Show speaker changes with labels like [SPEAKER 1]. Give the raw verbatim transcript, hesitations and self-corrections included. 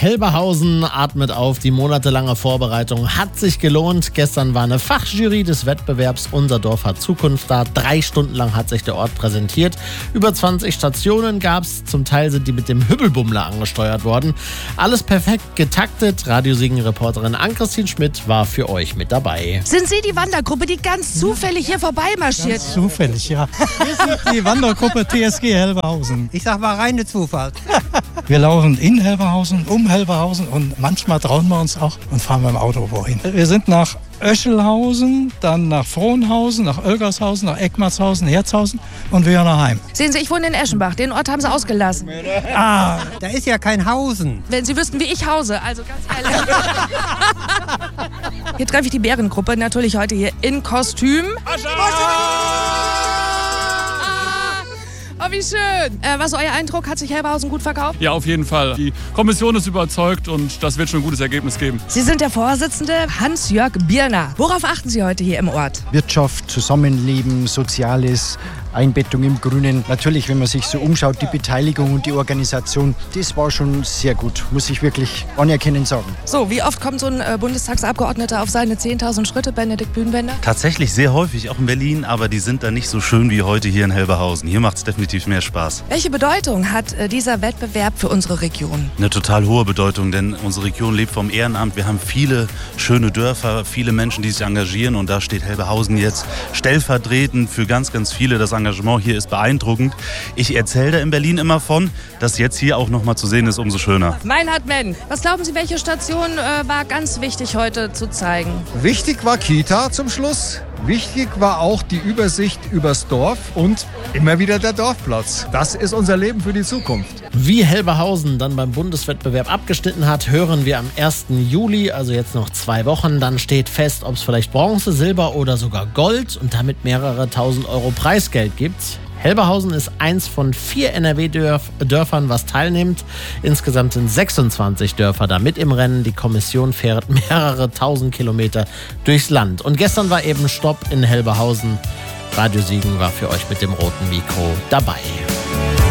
[SPEAKER 1] Helberhausen atmet auf. Die monatelange Vorbereitung hat sich gelohnt. Gestern war eine Fachjury des Wettbewerbs Unser Dorf hat Zukunft da. Drei Stunden lang hat sich der Ort präsentiert. Über zwanzig Stationen gab es. Zum Teil sind die mit dem Hübbelbummler angesteuert worden. Alles perfekt getaktet. Radiosiegen-Reporterin Ann-Christine Schmidt war für euch mit dabei.
[SPEAKER 2] Sind Sie die Wandergruppe, die ganz zufällig hier vorbeimarschiert?
[SPEAKER 3] Ganz zufällig, ja. Wir sind die Wandergruppe T S G Helberhausen.
[SPEAKER 4] Ich sag mal reine Zufall.
[SPEAKER 3] Wir laufen in Helberhausen, um Helberhausen und manchmal trauen wir uns auch und fahren mit dem Auto wohin. Wir sind nach Öschelhausen, dann nach Frohnhausen, nach Oelgershausen, nach Eckmartshausen, Herzhausen und wieder nach Heim.
[SPEAKER 2] Sehen Sie, ich wohne in Eschenbach. Den Ort haben Sie ausgelassen.
[SPEAKER 4] Ah, da ist ja kein Hausen.
[SPEAKER 2] Wenn Sie wüssten, wie ich hause, also ganz ehrlich. Hier treffe ich die Bärengruppe, natürlich heute hier in Kostüm. Oh, wie schön. Äh, was ist euer Eindruck? Hat sich Helberhausen gut verkauft?
[SPEAKER 5] Ja, auf jeden Fall. Die Kommission ist überzeugt und das wird schon ein gutes Ergebnis geben.
[SPEAKER 2] Sie sind der Vorsitzende Hans-Jörg Birner. Worauf achten Sie heute hier im Ort?
[SPEAKER 6] Wirtschaft, Zusammenleben, Soziales, Einbettung im Grünen. Natürlich, wenn man sich so umschaut, die Beteiligung und die Organisation, das war schon sehr gut, muss ich wirklich anerkennend sagen.
[SPEAKER 2] So, wie oft kommt so ein äh, Bundestagsabgeordneter auf seine zehntausend Schritte, Benedikt Bühnenbender?
[SPEAKER 7] Tatsächlich sehr häufig, auch in Berlin, aber die sind dann nicht so schön wie heute hier in Helberhausen. Hier macht es definitiv mehr Spaß.
[SPEAKER 2] Welche Bedeutung hat äh, dieser Wettbewerb für unsere Region?
[SPEAKER 7] Eine total hohe Bedeutung, denn unsere Region lebt vom Ehrenamt. Wir haben viele schöne Dörfer, viele Menschen, die sich engagieren und da steht Helberhausen jetzt stellvertretend für ganz, ganz viele. Das Engagement hier ist beeindruckend. Ich erzähle da in Berlin immer von, dass jetzt hier auch noch mal zu sehen ist, umso schöner.
[SPEAKER 2] Meinhard Menn, was glauben Sie, welche Station äh, war ganz wichtig heute zu zeigen?
[SPEAKER 8] Wichtig war Kita zum Schluss. Wichtig war auch die Übersicht übers Dorf und immer wieder der Dorfplatz. Das ist unser Leben für die Zukunft.
[SPEAKER 1] Wie Helberhausen dann beim Bundeswettbewerb abgeschnitten hat, hören wir am ersten Juli, also jetzt noch zwei Wochen. Dann steht fest, ob es vielleicht Bronze, Silber oder sogar Gold und damit mehrere tausend Euro Preisgeld gibt. Helberhausen ist eins von vier N R W-Dörfern, was teilnimmt. Insgesamt sind sechsundzwanzig Dörfer da mit im Rennen. Die Kommission fährt mehrere tausend Kilometer durchs Land. Und gestern war eben Stopp in Helberhausen. Radio Siegen war für euch mit dem roten Mikro dabei.